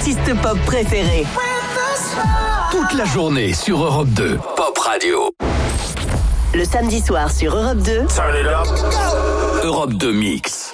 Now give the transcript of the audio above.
artistes pop préférés. Toute la journée sur Europe 2. Pop Radio. Le samedi soir sur Europe 2. Europe 2 Mix.